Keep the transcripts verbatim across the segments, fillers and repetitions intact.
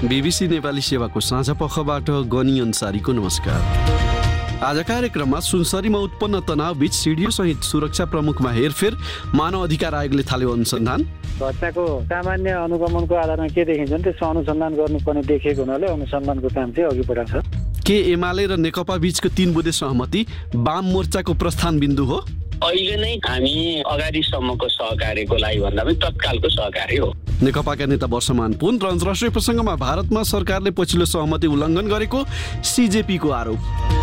BBC Nepali सेवाको साँझ पखबाट गनी अन्सारीको नमस्कार। आज कार्यक्रममा सुनसरीमा उत्पन्न तनाव बीच सिडिओ सहित सुरक्षा प्रमुखमा हेरफेर, मानव अधिकार आयोगले थाल्यो अनुसन्धान। घटनाको सामान्य अनुगमनको आधारमा के देखिन्छ त्यसको अनुसन्धान गर्नुपर्ने देखिएको हुनाले अनुसन्धानको काम चाहिँ अघि बढाउँछ। के एमाले र नेकपा बीचको तीन बुँदे सहमति वाम मोर्चाको प्रस्थान बिन्दु हो? अहिले नै हामी अगाडिसम्मको सहकार्यको लागि भन्दा पनि तत्कालको सहकार्य हो। नेकपाका नेता वर्षमान पुन र अन्तर्राष्ट्रिय प्रसङ्गमा भारतमा सरकारले पछिल्लो सहमति उल्लङ्घन गरेको सिजेपीको आरोप।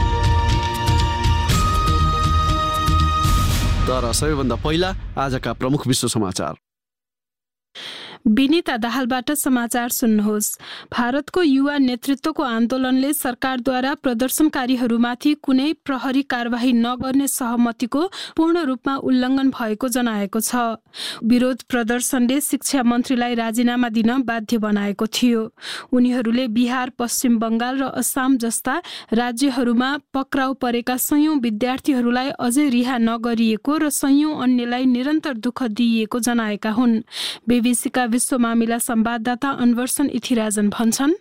तर सबैभन्दा पहिला आजका प्रमुख विश्व समाचार। विनिता दाहालबाट समाचार सुन्नुहोस्। भारतको युवा नेतृत्वको आन्दोलनले सरकारद्वारा प्रदर्शनकारीहरूमाथि कुनै प्रहरी कारबाही नगर्ने सहमतिको पूर्ण रूपमा उल्लङ्घन भएको जनाएको छ। विरोध प्रदर्शनले शिक्षा मन्त्रीलाई राजीनामा दिन बाध्य बनाएको थियो। उनीहरूले बिहार, पश्चिम बङ्गाल र असम जस्ता राज्यहरूमा पक्राउ परेका सयौं विद्यार्थीहरूलाई अझै रिहा नगरिएको र सयौं अन्यलाई निरन्तर दुःख दिइएको जनाएका हुन्। बीबीसीका विश्व मामिला संवाददाता अनवर्सन इथिराजन भन्छन्,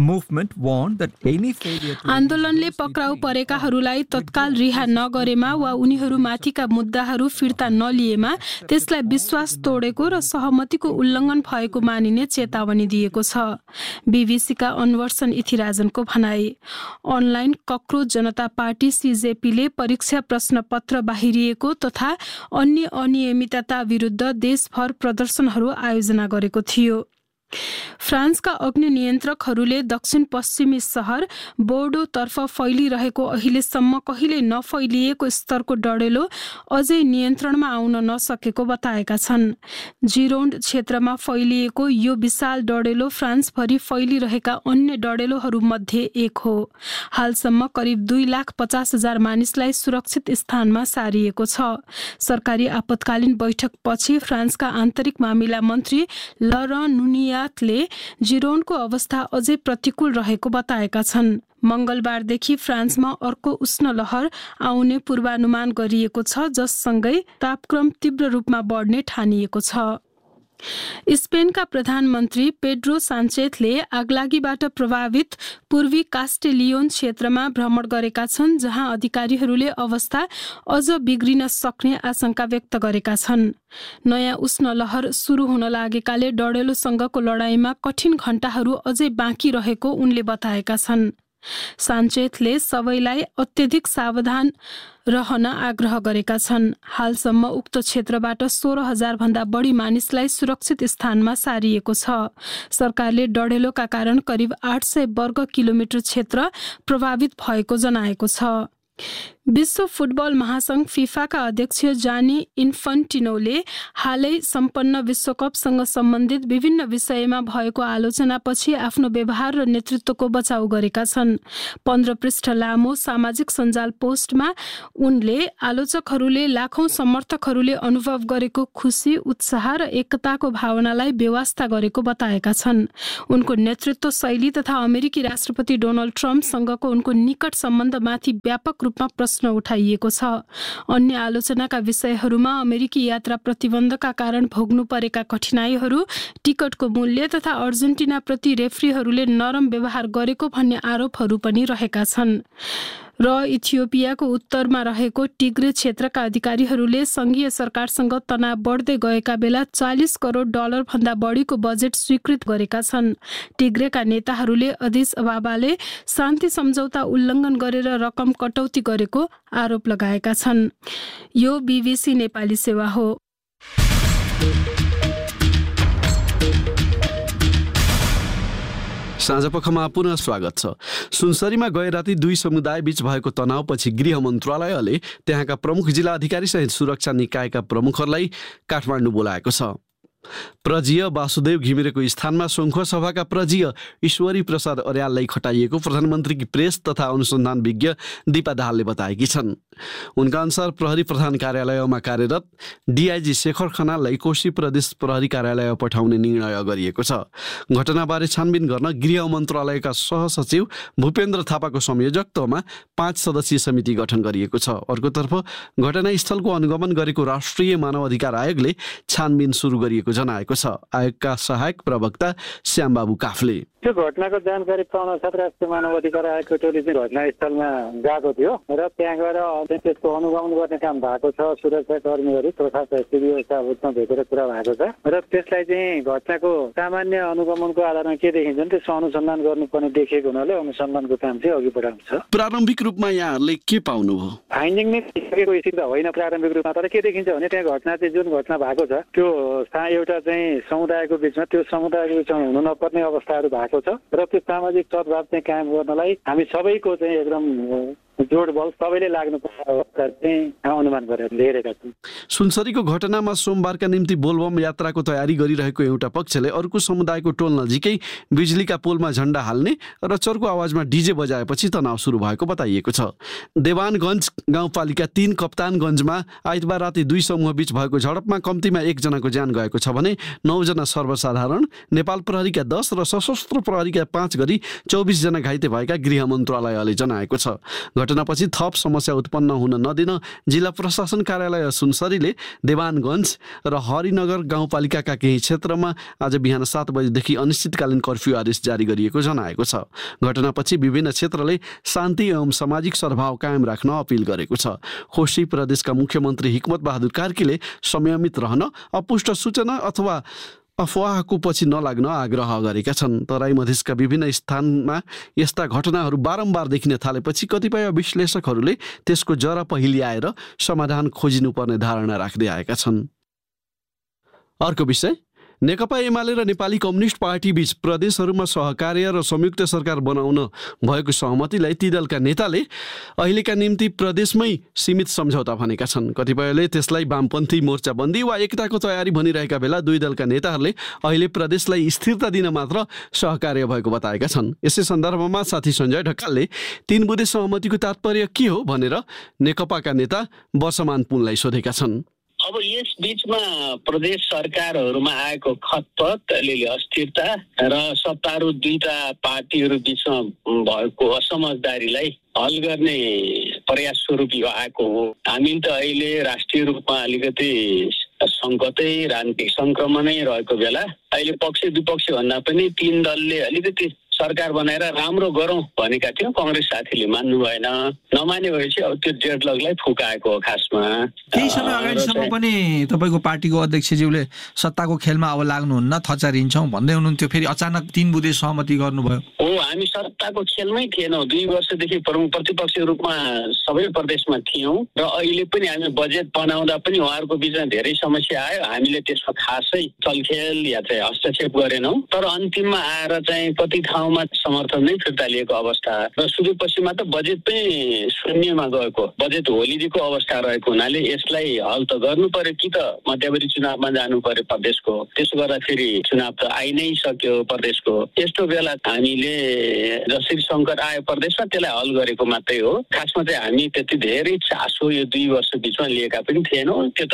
आन्दोलनले पक्राउ परेकाहरूलाई तत्काल रिहा नगरेमा वा उनीहरूमाथिका मुद्दाहरू फिर्ता नलिएमा त्यसलाई विश्वास तोडेको र सहमतिको उल्लङ्घन भएको मानिने चेतावनी दिएको छ। बीबीसीका अनवर्सन इथिराजनको भनाई। अनलाइन कक्रोच जनता पार्टी सिजेपीले परीक्षा प्रश्नपत्र बाहिरिएको तथा अन्य अनियमितता विरुद्ध देशभर प्रदर्शनहरू आयोजना गरेको थियो। फ्रान्सका अग्नि नियन्त्रकहरूले दक्षिण पश्चिमी सहर बोर्डोतर्फ फैलिरहेको अहिलेसम्म कहिले नफैलिएको स्तरको डढेलो अझै नियन्त्रणमा आउन नसकेको बताएका छन्। जिरोन्ड क्षेत्रमा फैलिएको यो विशाल डढेलो फ्रान्सभरि फैलिरहेका अन्य डढेलोहरूमध्ये एक हो। हालसम्म करिब दुई लाख पचास हजार मानिसलाई सुरक्षित स्थानमा सारिएको छ। सरकारी आपतकालीन बैठकपछि फ्रान्सका आन्तरिक मामिला मन्त्री लरन नुनिया ले जिरोनको अवस्था अझै प्रतिकूल रहेको बताएका छन्। मंगलबारदेखि फ्रान्समा अर्को उष्ण लहर आउने पूर्वानुमान गरिएको छ, जससँगै तापक्रम तीव्र रूपमा बढ्ने ठानिएको छ। स्पेनका प्रधानमन्त्री पेड्रो सान्चेजले आगलागीबाट प्रभावित पूर्वी कास्टेलियोन क्षेत्रमा भ्रमण गरेका छन्, जहाँ अधिकारीहरूले अवस्था अझ बिग्रिन सक्ने आशंका व्यक्त गरेका छन्। नयाँ उष्ण लहर सुरु हुन लागेकाले डढेलोसँगको लडाईँमा कठिन घण्टाहरू अझै बाँकी रहेको उनले बताएका छन्। सान्चेजले सबैलाई अत्यधिक सावधान रहन आग्रह गरेका छन्। हालसम्म उक्त क्षेत्रबाट सोह्र हजार भन्दा बढी मानिसलाई सुरक्षित स्थानमा सारिएको छ। सरकारले डढेलोका कारण करिब आठ सय वर्ग किलोमिटर क्षेत्र प्रभावित भएको जनाएको छ। विश्व फुटबल महासंघ फिफाका अध्यक्ष जानी इन्फन्टिनोले हालै सम्पन्न विश्वकपसँग सम्बन्धित विभिन्न विषयमा भएको आलोचनापछि आफ्नो व्यवहार र नेतृत्वको बचाउ गरेका छन्। पन्ध्र पृष्ठ लामो सामाजिक सञ्जाल पोस्टमा उनले आलोचकहरूले लाखौं समर्थकहरूले अनुभव गरेको खुसी, उत्साह र एकताको भावनालाई बेवास्ता गरेको बताएका छन्। उनको नेतृत्व शैली तथा अमेरिकी राष्ट्रपति डोनाल्ड ट्रम्पसँगको उनको निकट सम्बन्धमाथि व्यापक रूपमा प्रश्न उठाइएको छ। अन्य आलोचनाका विषयहरूमा अमेरिकी यात्रा प्रतिबन्धका कारण भोग्नु परेका कठिनाइहरू, टिकटको मूल्य तथा अर्जेन्टिनाप्रति रेफ्रीहरूले नरम व्यवहार गरेको भन्ने आरोपहरू पनि रहेका छन्। र इथियोपियाको उत्तरमा रहेको टिग्रे क्षेत्रका अधिकारीहरूले संघीय सरकारसँग तनाव बढ्दै गएका बेला चालीस करोड डलर भन्दा बढीको बजेट स्वीकृत गरेका छन्। टिग्रेका नेताहरूले अदिस अबाबाले शान्ति सम्झौता उल्लङ्घन गरेर रकम कटौती गरेको आरोप लगाएका छन्। यो बीबीसी नेपाली सेवा हो। साँझपखमा पुनः स्वागत छ। सुनसरीमा गए राति दुई समुदाय बीच भएको तनावपछि गृह मन्त्रालयले त्यहाँका प्रमुख जिल्ला अधिकारी सहित सुरक्षा निकायका प्रमुखहरूलाई काठमाडौँ बोलाएको छ। प्रजीय वासुदेव घिमिरेको स्थानमा शोङ्ख सभाका प्रजीय ईश्वरी प्रसाद अर्याललाई खटाइएको प्रधानमन्त्रीकी प्रेस तथा अनुसन्धान विज्ञ दीपा दाहालले बताएकी छन्। उनका अनुसार प्रहरी प्रधान कार्यालयमा कार्यरत डीआईजी शेखर खनाललाई कोशी प्रदेश प्रहरी कार्यालय पठाउने निर्णय गरिएको छ। घटनाबारे छानबिन गर्न गृह मन्त्रालयका सहसचिव भूपेन्द्र थापाको संयोजकत्वमा पाँच सदस्यीय समिति गठन गरिएको छ। अर्कोतर्फ घटनास्थलको अनुगमन गरेको राष्ट्रिय मानव अधिकार आयोगले छानबिन सुरु गरिएको जनाएको छ। आयोगका सहायक प्रवक्ता श्यामबाबु काफले त्यो घटनाको जानकारी पाउन साथ राष्ट्रिय मानव अधिकार आयोगको टोली चाहिँ घटनास्थलमा गएको थियो र त्यहाँ गएर त्यसको अनुगमन गर्ने काम भएको छ। सुरक्षा कर्मीहरू तथा स्थिति व्यवस्था भेटेर कुरा भएको छ र त्यसलाई चाहिँ घटनाको सामान्य अनुगमनको आधारमा के देखिन्छ नि त्यसको अनुसन्धान गर्नुपर्ने देखिएको हुनाले अनुसन्धानको काम चाहिँ अघि बढाउनु छ। प्रारम्भिक रूपमा यहाँहरूले के पाउनुभयो? फाइन्डिङ नै देखिएको स्थिति त होइन प्रारम्भिक रूपमा, तर के देखिन्छ भने त्यहाँ घटना चाहिँ जुन घटना भएको छ त्यो एउटा चाहिँ समुदायको बिचमा त्यो समुदायको बिचमा हुनु नपर्ने अवस्थाहरू भएको छ र त्यो सामाजिक सद्भाव चाहिँ कायम गर्नलाई हामी सबैको चाहिँ एकदम जोड बल सबैले लाग्नुपर्छ चाहिँ अनुमान गरेर लिएका छौँ। सुनसरीको घटनामा सोमबारका निम्ति बोलबम यात्राको तयारी गरिरहेको एउटा पक्षले अर्को समुदायको टोल नजिकै बिजुलीका पोलमा झण्डा हाल्ने र चर्को आवाजमा डिजे बजाएपछि तनाव सुरु भएको बताइएको छ। देवानगञ्ज गाउँपालिका तीन कप्तानगञ्जमा आइतबार राति दुई समूह बीच भएको झडपमा कम्तीमा एकजनाको ज्यान गएको छ भने नौजना सर्वसाधारण, नेपाल प्रहरीका दस र सशस्त्र प्रहरीका पाँच गरी चौबिसजना घाइते भएका गृह मन्त्रालयले जनाएको छ। घटनापछि थप समस्या उत्पन्न हुन नदिन जिल्ला प्रशासन कार्यालय सुनसरीले देवानगञ्ज र हरिनगर गाउँपालिकाका केही क्षेत्रमा आज बिहान सात बजेदेखि अनिश्चितकालीन कर्फ्यू आदेश जारी गरिएको जनाएको छ। घटनापछि विभिन्न क्षेत्रले शान्ति एवं सामाजिक सद्भाव कायम राख्न अपिल गरेको छ। कोशी प्रदेशका मुख्यमन्त्री हिक्मत बहादुर कार्कीले संयमित रहन, अपुष्ट सूचना अथवा अफवाहको पछि नलाग्न आग्रह गरेका छन्। तराई मधेसका विभिन्न स्थानमा यस्ता घटनाहरू बारम्बार देखिन थालेपछि कतिपय विश्लेषकहरूले त्यसको जरा पहिल्याएर समाधान खोजिनुपर्ने धारणा राख्दै आएका छन्। अर्को विषय, नेकपा एमाले र नेपाली कम्युनिस्ट पार्टी बीच प्रदेशहरूमा सहकार्य र संयुक्त सरकार बनाउन भएको सहमतिलाई ती दलका नेताले अहिलेका निम्ति प्रदेशमै सीमित सम्झौता भनेका छन्। कतिपयले त्यसलाई वामपन्थी मोर्चाबन्दी वा एकताको तयारी भनिरहेका बेला दुई दलका नेताहरूले अहिले प्रदेशलाई स्थिरता दिन मात्र सहकार्य भएको बताएका छन्। यसै सन्दर्भमा साथी सञ्जय ढकालले तीन बुँदे सहमतिको तात्पर्य के हो भनेर नेकपाका नेता वर्षमान पुनलाई सोधेका छन्। अब यस बीचमा प्रदेश सरकारहरूमा आएको खतपत, अलिअलि अस्थिरता र सत्तारूढ दुईटा पार्टीहरू बीचमा भएको असमझदारीलाई हल गर्ने प्रयास स्वरूप यो आएको हो। हामी त अहिले राष्ट्रिय रूपमा अलिकति सङ्कटै राजनीतिक सङ्क्रमणै रहेको बेला अहिले पक्ष विपक्ष भन्दा पनि तीन दलले अलिकति सरकार बनाएर राम्रो गरौँ भनेका थियौँ। कङ्ग्रेस साथीले मान्नु भएन, नमाने भएपछि अब त्यो डेडलकलाई फुकाएको हो। खासमा केही समय अगाडिसम्म पनि तपाईँको पार्टीको अध्यक्षज्यूले सत्ताको खेलमा अब लाग्नुहुन्न, थचारिन्छौँ भन्दै हुनुहुन्थ्यो, फेरि अचानक तीन बुँदे सहमति गर्नुभयो। हो, हामी सत्ताको खेलमै थिएनौँ। दुई वर्षदेखि प्रमुख प्रतिपक्ष रूपमा सबै प्रदेशमा थियौँ र अहिले पनि हामी बजेट बनाउँदा पनि उहाँहरूको बिचमा धेरै समस्या आयो। हामीले त्यसमा खासै चलखेल या चाहिँ हस्तक्षेप गरेनौँ, तर अन्तिममा आएर चाहिँ कति ठाउँ समर्थन नै फिर्ता लिएको अवस्था र सुदूरपश्चिममा त बजेट पनि शून्यमा गएको, बजेट होलिडेको अवस्था रहेको हुनाले यसलाई हल त गर्नु पर्यो कि त मध्यवर्ती चुनावमा जानु पर्यो प्रदेशको। त्यसो गर्दा फेरि चुनाव त आइ नै सक्यो प्रदेशको। यस्तो बेला हामीले जसरी सङ्कट आयो प्रदेशमा त्यसलाई हल गरेको मात्रै हो। खासमा चाहिँ हामी त्यति धेरै चासो यो दुई वर्ष बिचमा लिएका पनि थिएनौँ। त्यो त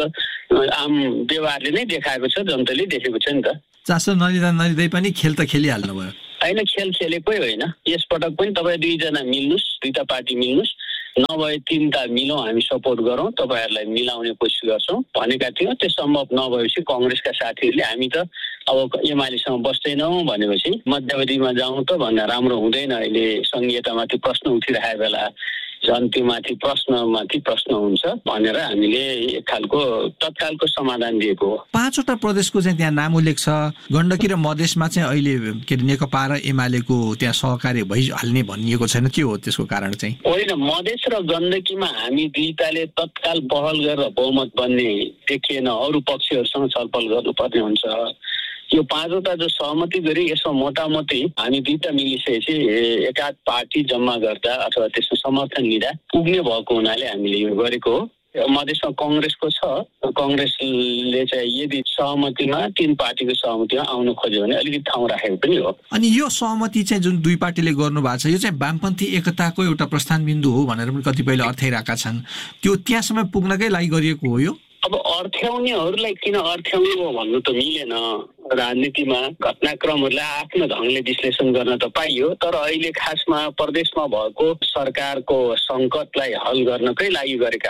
आम व्यवहारले नै देखाएको छ, जनताले देखेको छ नि त। चासो नलिँदा नलिँदै पनि खेल त खेलिहाल्नु भयो। होइन, खेल खेलेकै होइन। यसपटक पनि तपाईँ दुईजना मिल्नुहोस्, दुईटा पार्टी मिल्नुहोस्, नभए तिनवटा मिलौँ, हामी सपोर्ट गरौँ, तपाईँहरूलाई मिलाउने कोसिस गर्छौँ भनेका थियौँ। त्यो सम्भव नभएपछि कङ्ग्रेसका साथीहरूले हामी त अब एमालेसँग बस्दैनौँ भनेपछि मध्यवधिमा जाउँ त भन्दा राम्रो हुँदैन। अहिले सङ्घीयतामाथि प्रश्न उठिरहेको बेला झन् त्यो माथि प्रश्नमाथि प्रश्न हुन्छ भनेर हामीले एक खालको तत्कालको समाधान दिएको हो। पाँचवटा प्रदेशको चाहिँ त्यहाँ नाम उल्लेख छ। गण्डकी र मधेसमा चाहिँ अहिले के अरे नेकपा र एमालेको त्यहाँ सहकार्य भइहाल्ने भनिएको छैन, के हो त्यसको कारण चाहिँ? होइन, मधेस र गण्डकीमा हामी दुईटाले तत्काल पहल गरेर बहुमत बन्ने देखिएन। अरू पक्षहरूसँग छलफल गर्नुपर्ने हुन्छ। यो पाँचवटा जो सहमति गरी यसमा मोटामोटी हामी दुईटा मिलिसकेपछि एकाध पार्टी जम्मा गर्दा अथवा त्यसको समर्थन लिँदा पुग्ने भएको हुनाले हामीले यो गरेको हो। मधेसमा कङ्ग्रेसको छ, कङ्ग्रेसले चाहिँ यदि सहमतिमा तीन पार्टीको सहमतिमा आउनु खोज्यो भने अलिकति ठाउँ राखेको पनि हो। अनि यो सहमति चाहिँ जुन दुई पार्टीले गर्नु भएको छ यो चाहिँ वामपन्थी एकताको एउटा प्रस्थान बिन्दु हो भनेर पनि कतिपयले अर्थ्याइरहेका छन्। त्यो त्यहाँसम्म पुग्नकै लागि गरिएको हो यो? अब अर्थ्याउनेहरूलाई किन अर्थ्याउने हो भन्नु त मिलेन। राजनीतिमा घटनाक्रमहरूलाई आफ्नो ढङ्गले विश्लेषण गर्न त पाइयो, तर अहिले खासमा प्रदेशमा भएको सरकारको सङ्कटलाई हल गर्नकै लागि गरेका हौँ।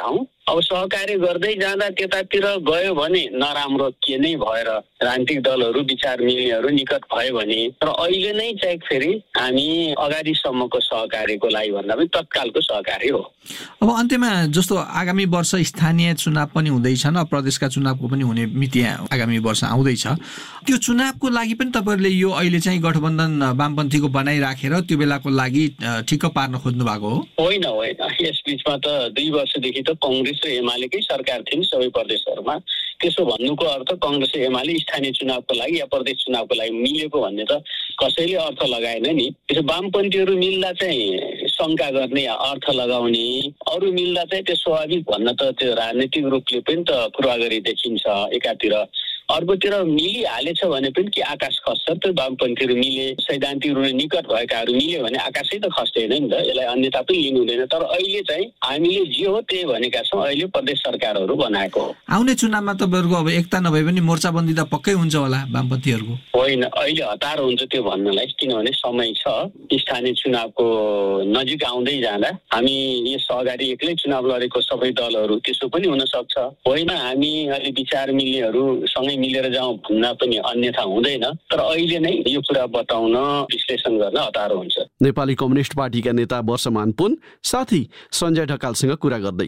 अब सहकार्य गर्दै जाँदा त्यतातिर गयो भने नराम्रो के नै भएर राजनीतिक दलहरू विचार मिल्नेहरू निकट भयो भने, तर अहिले नै चाहिँ फेरि हामी अगाडिसम्मको सहकार्यको लागि भन्दा पनि तत्कालको सहकार्य हो। अब अन्त्यमा जस्तो आगामी वर्ष स्थानीय चुनाव पनि हुँदैछन्, प्रदेशका चुनावको पनि हुने मिति आगामी वर्ष आउँदैछ, त्यो चुनावको लागि पनि तपाईँहरूले यो अहिले चाहिँ गठबन्धन वामपन्थीको बनाइराखेर त्यो बेलाको लागि ठिक्क पार्न खोज्नु भएको हो? होइन होइन, यस बिचमा त दुई वर्षदेखि त कङ्ग्रेस र एमालेकै सरकार थियो नि सबै प्रदेशहरूमा। त्यसो भन्नुको अर्थ कङ्ग्रेस र एमाले स्थानीय चुनावको लागि या प्रदेश चुनावको लागि मिलेको भन्ने त कसैले अर्थ लगाएन नि। त्यसो वामपन्थीहरू मिल्दा चाहिँ शङ्का गर्ने या अर्थ लगाउने, अरू मिल्दा चाहिँ त्यो स्वाभाविक भन्न त त्यो राजनीतिक रूपले पनि त पूर्वाग्रही देखिन्छ एकातिर। अर्कोतिर मिलिहालेछ भने पनि के आकाश खस्छ? त्यो वामपन्थीहरू मिले, सैद्धान्तिक रूपले निकट भएकाहरू मिल्यो भने आकाशै त खस्दैन नि त, यसलाई अन्यथा पनि लिनु हुँदैन। तर अहिले चाहिँ हामीले जे हो त्यही भनेका छौँ, अहिले प्रदेश सरकारहरू बनाएको हो। आउने चुनावमा तपाईँहरूको अब एकता नभए पनि मोर्चाबन्दी त पक्कै हुन्छ होला वामपन्थीहरूको? होइन, अहिले हतार हुन्छ त्यो भन्नलाई, किनभने समय छ। स्थानीय चुनावको नजिक आउँदै जाँदा हामी यस अगाडि एक्लै चुनाव लडेको सबै दलहरू त्यसो पनि हुन सक्छ। होइन, हामी अहिले विचार मिल्नेहरू सँगै मिलेर जाउँ भन्न पनि अन्यथा हुँदैन। तर अहिले नै यो कुरा बताउन, विश्लेषण गर्न हतार हुन्छ। नेपाली कम्युनिस्ट पार्टीका नेता वर्षमान पुन साथी सञ्जय ढकालसँग कुरा गर्दै।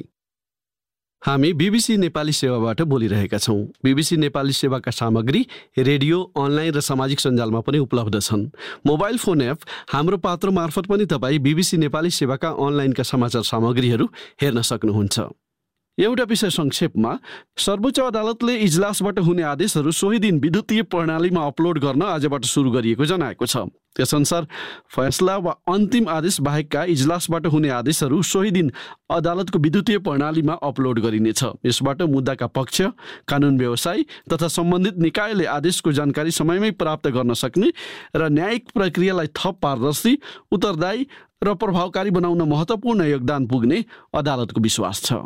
हामी बीबीसी नेपाली सेवाबाट बोलिरहेका छौँ। बीबीसी नेपाली सेवाका सामग्री रेडियो, अनलाइन र सामाजिक सञ्जालमा पनि उपलब्ध छन्। मोबाइल फोन एप हाम्रो पात्र मार्फत पनि तपाईँ बीबीसी नेपाली सेवाका अनलाइनका समाचार सामग्रीहरू हेर्न सक्नुहुन्छ। एउटा विषय संक्षेपमा, सर्वोच्च अदालतले इजलासबाट हुने आदेशहरू सोही दिन विद्युतीय प्रणालीमा अपलोड गर्न आजबाट सुरु गरिएको जनाएको छ। त्यसअनुसार फैसला वा अन्तिम आदेश बाहेकका इजलासबाट हुने आदेशहरू सोही दिन अदालतको विद्युतीय प्रणालीमा अपलोड गरिनेछ। यसबाट मुद्दाका पक्ष, कानुन व्यवसायी तथा सम्बन्धित निकायले आदेशको जानकारी समयमै प्राप्त गर्न सक्ने र न्यायिक प्रक्रियालाई थप पारदर्शी, उत्तरदायी र प्रभावकारी बनाउन महत्त्वपूर्ण योगदान पुग्ने अदालतको विश्वास छ।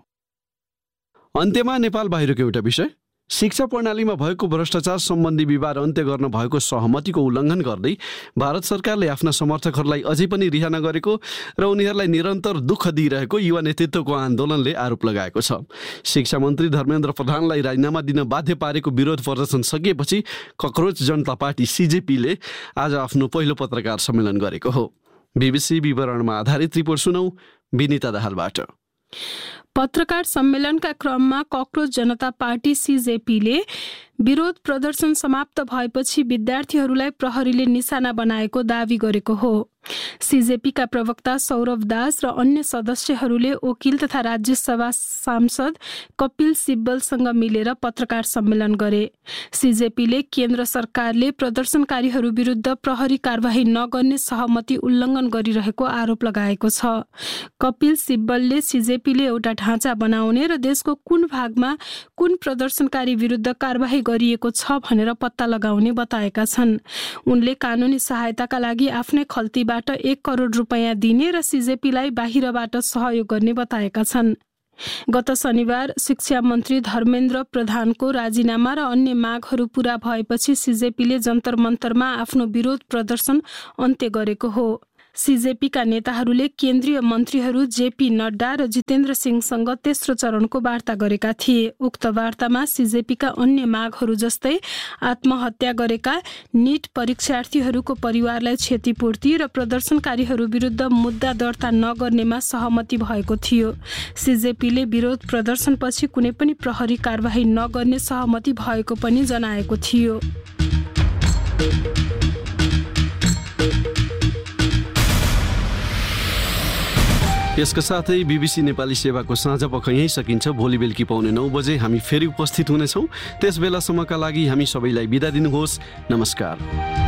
अन्त्यमा नेपाल बाहिरको एउटा विषय, शिक्षा प्रणालीमा भएको भ्रष्टाचार सम्बन्धी विवाद अन्त्य गर्न भएको सहमतिको उल्लङ्घन गर्दै भारत सरकारले आफ्ना समर्थकहरूलाई अझै पनि रिहा नगरेको र उनीहरूलाई निरन्तर दुःख दिइरहेको युवा नेतृत्वको आन्दोलनले आरोप लगाएको छ। शिक्षा मन्त्री धर्मेन्द्र प्रधानलाई राजीनामा दिन बाध्य पारेको विरोध प्रदर्शन सकिएपछि कक्रोच जनता पार्टी सीजेपीले आज आफ्नो पहिलो पत्रकार सम्मेलन गरेको हो। बीबीसी विवरणमा आधारित रिपोर्ट सुनौ विनिता दाहालबाट। पत्रकार सम्मेलनका क्रममा कक्रोच जनता पार्टी सीजेपीले विरोध प्रदर्शन समाप्त भएपछि विद्यार्थीहरूलाई प्रहरीले निशाना बनाएको दावी गरेको हो। सीजेपीका प्रवक्ता सौरभ दास र अन्य सदस्यहरूले वकिल तथा राज्यसभा सांसद कपिल सिब्बलसँग मिलेर पत्रकार सम्मेलन गरे। सीजेपीले केन्द्र सरकारले प्रदर्शनकारीहरू विरुद्ध प्रहरी कारबाही नगर्ने सहमति उल्लङ्घन गरिरहेको आरोप लगाएको छ। कपिल सिब्बलले सीजेपीले एउटा ढाँचा बनाउने र देशको कुन भागमा कुन प्रदर्शनकारी विरुद्ध कारबाही गरिएको छ भनेर पत्ता लगाउने बताएका छन्। उनले कानुनी सहायताका लागि आफ्नै खल्तीबाट एक करोड रुपियाँ दिने र सीजेपीलाई बाहिरबाट सहयोग गर्ने बताएका छन्। गत शनिबार शिक्षा मन्त्री धर्मेन्द्र प्रधानको राजीनामा र अन्य मागहरू पूरा भएपछि सीजेपीले जन्तर मन्तरमा आफ्नो विरोध प्रदर्शन अन्त्य गरेको हो। सीजेपीका नेताहरूले केन्द्रीय मन्त्रीहरू जेपी नड्डा र जितेन्द्र सिंहसँग तेस्रो चरणको वार्ता गरेका थिए। उक्त वार्तामा सीजेपीका अन्य मागहरू जस्तै आत्महत्या गरेका नीट परीक्षार्थीहरूको परिवारलाई क्षतिपूर्ति र प्रदर्शनकारीहरू विरुद्ध मुद्दा दर्ता नगर्नेमा सहमति भएको थियो। सीजेपीले विरोध प्रदर्शनपछि कुनै पनि प्रहरी कारबाही नगर्ने सहमति भएको पनि जनाएको थियो। यसका साथै बीबीसी नेपाली सेवाको साँझ पख यहीँ सकिन्छ। भोलि बेलुकी पाउने नौ बजे हामी फेरि उपस्थित हुनेछौँ। त्यस बेलासम्मका लागि हामी सबैलाई बिदा दिनुहोस्। नमस्कार।